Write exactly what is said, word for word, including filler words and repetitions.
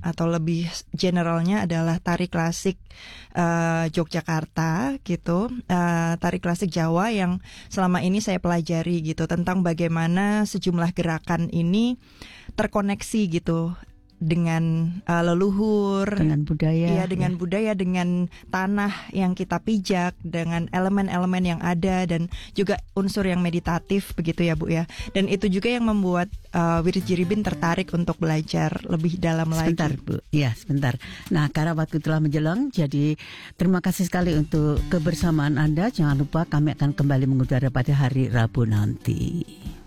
atau lebih generalnya adalah tari klasik uh, Yogyakarta gitu, uh, tari klasik Jawa yang selama ini saya pelajari gitu, tentang bagaimana sejumlah gerakan ini terkoneksi gitu dengan uh, leluhur, dengan budaya, ya dengan ya. budaya, dengan tanah yang kita pijak, dengan elemen-elemen yang ada dan juga unsur yang meditatif begitu ya Bu ya. Dan itu juga yang membuat uh, Wirjiribin tertarik untuk belajar lebih dalam sebentar, lagi. Bu. Ya, sebentar. Nah, karena waktu telah menjelang, jadi terima kasih sekali untuk kebersamaan Anda. Jangan lupa kami akan kembali mengudara pada hari Rabu nanti.